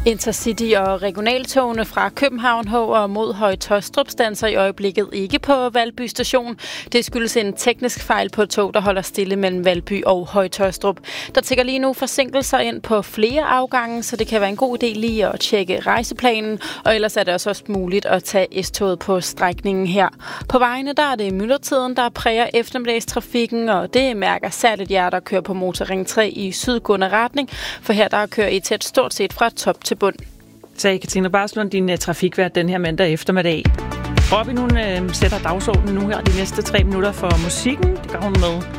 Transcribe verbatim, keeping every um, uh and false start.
Intercity og regionaltogene fra København H og mod Høje-Taastrup standser i øjeblikket ikke på Valby station. Det skyldes en teknisk fejl på et tog, der holder stille mellem Valby og Høje-Taastrup. Der tikker lige nu forsinkelser ind på flere afgange, så det kan være en god idé lige at tjekke rejseplanen. Og ellers er det også, også muligt at tage S-toget på strækningen her. På vejene der er det myldretiden, der præger eftermiddagstrafikken, og det mærker særligt jer, der kører på Motorring tre i sydgående retning, for her der kører I tæt stort set fra top til bund. Sagde Katrine Barslund, din uh, trafikvært den her mandag eftermiddag. Robin, hun uh, sætter dagsordenen nu her de næste tre minutter for musikken. Det gør hun med